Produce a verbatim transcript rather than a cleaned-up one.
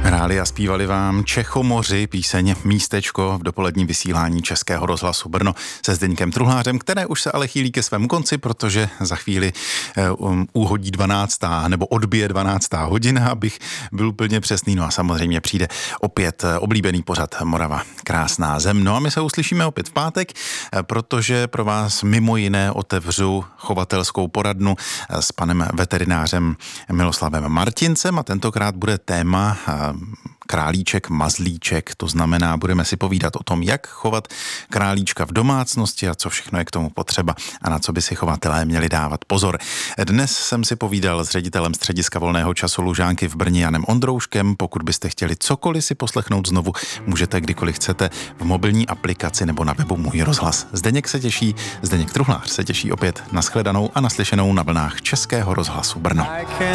Hráli a zpívali vám Čechomoři, píseň Místečko v dopoledním vysílání Českého rozhlasu Brno se Zdeňkem Truhlářem, které už se ale chýlí ke svému konci, protože za chvíli um, uhodí dvanáctá nebo odbije dvanáctá hodina, abych byl plně přesný. No a samozřejmě přijde opět oblíbený pořad Morava, krásná zem. No a my se uslyšíme opět v pátek, protože pro vás mimo jiné otevřu chovatelskou poradnu s panem veterinářem Miloslavem Martincem a tentokrát bude téma králíček, mazlíček, to znamená, budeme si povídat o tom, jak chovat králíčka v domácnosti a co všechno je k tomu potřeba a na co by si chovatelé měli dávat pozor. Dnes jsem si povídal s ředitelem střediska volného času Lužánky v Brně Janem Ondrouškem. Pokud byste chtěli cokoliv si poslechnout znovu, můžete kdykoliv chcete v mobilní aplikaci nebo na webu Můj rozhlas. Zdeněk se těší, Zdeněk Truhlář se těší opět na shledanou a naslyšenou na vlnách Českého rozhlasu Brno.